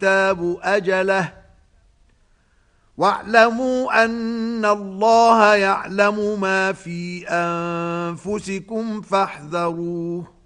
الكتاب أجله واعلموا أن الله يعلم ما في أنفسكم فاحذروه